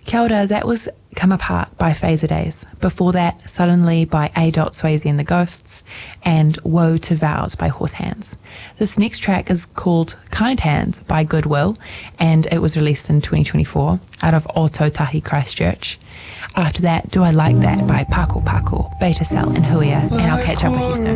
Kia ora, that was Come Apart by Phaser Days. Before that, Suddenly by A. Swayze and the Ghosts, and Woe to Vows by Horse Hands. This next track is called Kind Hands by Goodwill, and it was released in 2024 out of Ōtautahi Christchurch. After that, Do I Like That by Paco Paco, Beta Cell and Huia, and I'll catch up with you soon.